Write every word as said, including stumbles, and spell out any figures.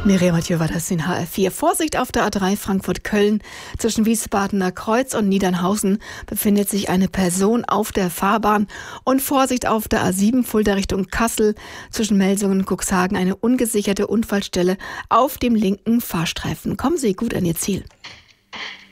Miriam Mathieu war das in H R vier. Vorsicht auf der A drei Frankfurt-Köln. Zwischen Wiesbadener Kreuz und Niedernhausen befindet sich eine Person auf der Fahrbahn. Und Vorsicht auf der A sieben Fulda Richtung Kassel. Zwischen Melsungen und Cuxhagen eine ungesicherte Unfallstelle auf dem linken Fahrstreifen. Kommen Sie gut an Ihr Ziel.